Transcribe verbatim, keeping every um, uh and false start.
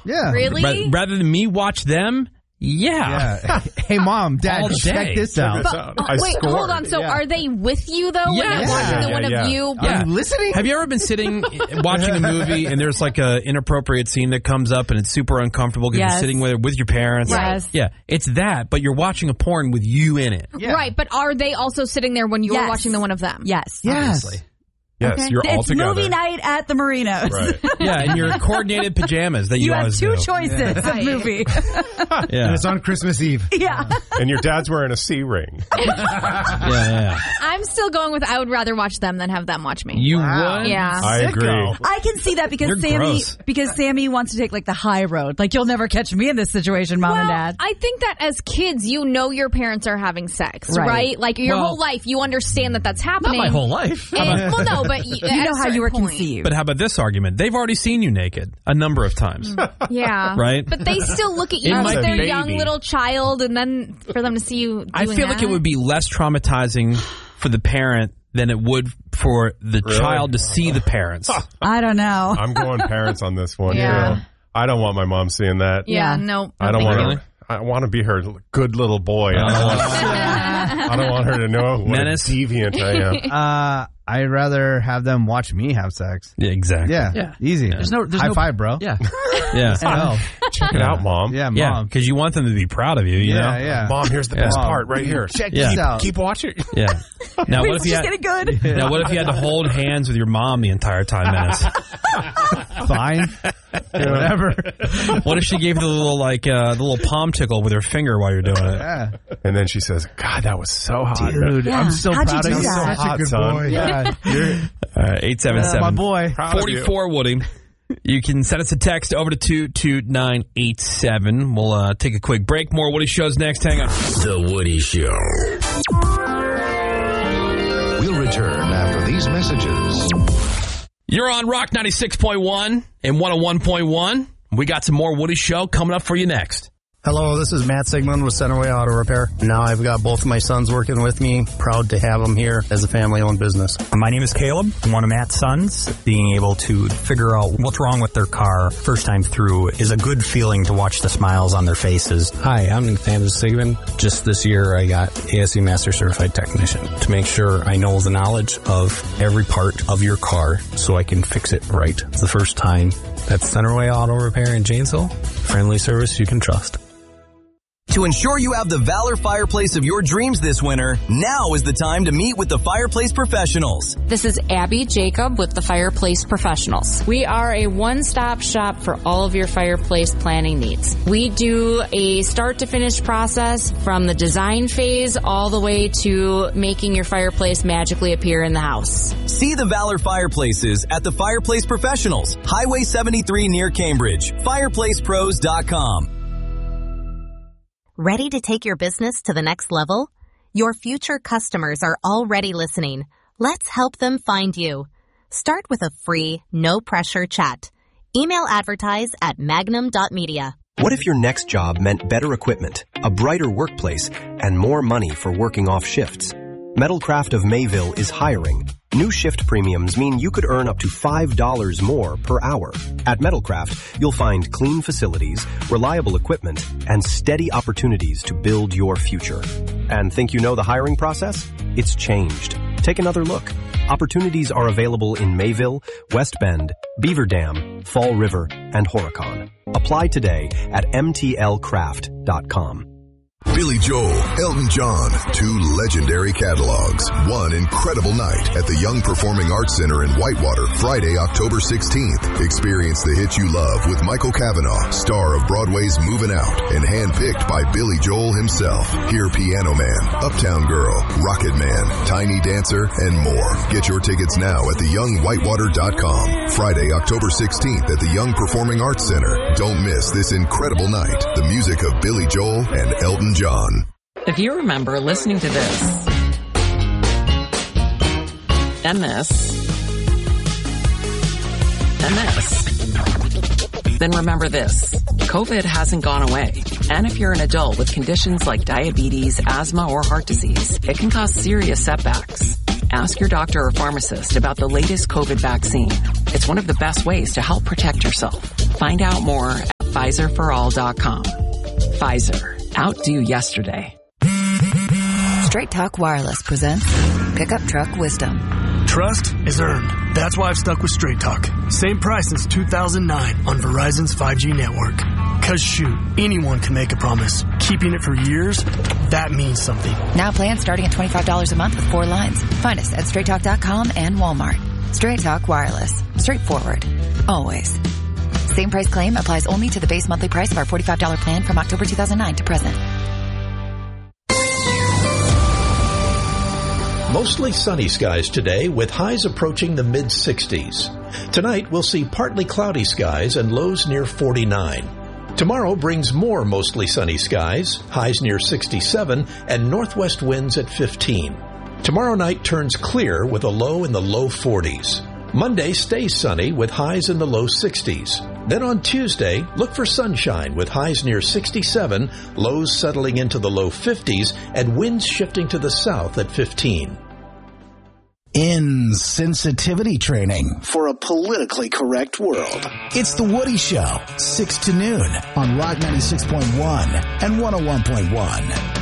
Yeah. Really? Ra- rather than me watch them, yeah. Yeah. Hey, Mom, Dad, All check day. this out. But, I wait, scored. hold on. So Yeah. are they with you, though, when Yeah. you're watching Yeah, the one yeah, of yeah. you? Yeah. Are you listening? Have you ever been sitting watching a movie and there's like a inappropriate scene that comes up and it's super uncomfortable because Yes. you're sitting with with your parents? Yes. Yeah, it's that, but you're watching a porn with you in it. Yeah. Right, but are they also sitting there when you're Yes. watching the one of them? Yes. Yes. Obviously. Yes, Okay. you're all It's together. movie night at the Marinos. Right. Yeah, and your coordinated pajamas that you, You have always two do. choices of Right. movie. Yeah. And it's on Christmas Eve. yeah. And your dad's wearing a C ring. yeah, yeah. I'm still going with I would rather watch them than have them watch me. You Wow. would? Yeah. I agree. I can see that because You're Sammy gross. because Sammy wants to take like the high road. Like you'll never catch me in this situation, Mom Well, and Dad. I think that as kids, you know your parents are having sex, right? Right. Like your Well, whole life, you understand that that's happening. Not my whole life. And, well, no, but you, You know how you were conceived. But how about this argument? They've already seen you naked a number of times. Yeah. Right? But they still look at you It as might their be- young baby. little child, and then for them to see you doing I feel like that. it would be less traumatizing for the parent than it would for the Really? child to see the parents. I don't know. I'm going parents on this one. Yeah. too. I don't want my mom seeing that. Yeah, Yeah. no. I don't no, want thank to. I want to be her good little boy. I don't, want, I don't want her to know what Menace. a deviant I am. Uh, I'd rather have them watch me have sex. Yeah, exactly. Yeah. Yeah. Easy. There's no- there's High no- five, bro. Yeah. Yeah. Oh. Check it out, Mom. Yeah, Yeah, Mom. because you want them to be proud of you, you Yeah, know? yeah. Mom, here's the Yeah. best Mom, part right here. Check Yeah. this out. Keep watching. Yeah. Now, what It's if you just had, getting good. now, what if you had to hold hands with your mom the entire time, Menace? Fine. Whatever. What if she gave you the little, like, uh, the little palm tickle with her finger while you're doing it? Yeah. And then she says, God, that was so hot. Dude, Yeah. I'm so How'd you proud of do you. that? Such a Hot, good son. boy. Yeah. You're Uh, eight seven seven. my boy. Proud of you. forty-four, Woody. You can send us a text over to two two nine eight seven. We'll uh, take a quick break. More Woody Shows next. Hang on. The Woody Show. We'll return after these messages. You're on Rock ninety-six point one and one oh one point one. We got some more Woody Show coming up for you next. Hello, this is Matt Sigmund with Centerway Auto Repair. Now I've got both of my sons working with me. Proud to have them here as a family-owned business. My name is Caleb, one of Matt's sons. Being able to figure out what's wrong with their car first time through is a good feeling to watch the smiles on their faces. Hi, I'm Nathaniel Sigmund. Just this year I got A S E Master Certified Technician to make sure I know the knowledge of every part of your car so I can fix it right the first time. That's Centerway Auto Repair in Janesville. Friendly service you can trust. To ensure you have the Valor fireplace of your dreams this winter, now is the time to meet with the Fireplace Professionals. This is Abby Jacob with the Fireplace Professionals. We are a one-stop shop for all of your fireplace planning needs. We do a start-to-finish process from the design phase all the way to making your fireplace magically appear in the house. See the Valor fireplaces at the Fireplace Professionals, Highway seventy-three near Cambridge, fireplace pros dot com. Ready to take your business to the next level? Your future customers are already listening. Let's help them find you. Start with a free, no-pressure chat. Email advertise at magnum dot media. What if your next job meant better equipment, a brighter workplace, and more money for working off shifts? Metalcraft of Mayville is hiring. New shift premiums mean you could earn up to five dollars more per hour. At Metalcraft, you'll find clean facilities, reliable equipment, and steady opportunities to build your future. And think you know the hiring process? It's changed. Take another look. Opportunities are available in Mayville, West Bend, Beaver Dam, Fall River, and Horicon. Apply today at m t l craft dot com. Billy Joel, Elton John, two legendary catalogs, one incredible night at the Young Performing Arts Center in Whitewater, Friday, October sixteenth. Experience the hits you love with Michael Cavanaugh, star of Broadway's Movin' Out, and handpicked by Billy Joel himself. Hear Piano Man, Uptown Girl, Rocket Man, Tiny Dancer, and more. Get your tickets now at the young whitewater dot com. Friday, October sixteenth at the Young Performing Arts Center. Don't miss this incredible night. The music of Billy Joel and Elton John. If you remember listening to this and this and this, then remember this. COVID hasn't gone away. And if you're an adult with conditions like diabetes, asthma, or heart disease, it can cause serious setbacks. Ask your doctor or pharmacist about the latest COVID vaccine. It's one of the best ways to help protect yourself. Find out more at Pfizer for all dot com. Pfizer. Outdo yesterday. Straight Talk Wireless presents Pickup Truck Wisdom. Trust is earned. That's why I've stuck with Straight Talk. Same price since two thousand nine on Verizon's five G network. Cause shoot, anyone can make a promise. Keeping it for years, that means something. Now plans starting at twenty-five dollars a month with four lines. Find us at straight talk dot com and Walmart. Straight Talk Wireless. Straightforward. Always. Same price claim applies only to the base monthly price of our forty-five dollars plan from October two thousand nine to present. Mostly sunny skies today with highs approaching the mid sixties. Tonight we'll see partly cloudy skies and lows near forty-nine. Tomorrow brings more mostly sunny skies, highs near sixty-seven, and northwest winds at fifteen. Tomorrow night turns clear with a low in the low forties. Monday stays sunny with highs in the low sixties. Then on Tuesday, look for sunshine with highs near sixty-seven, lows settling into the low fifties, and winds shifting to the south at fifteen. Insensitivity training for a politically correct world. It's The Woody Show, six to noon on Rock ninety-six point one and one oh one point one.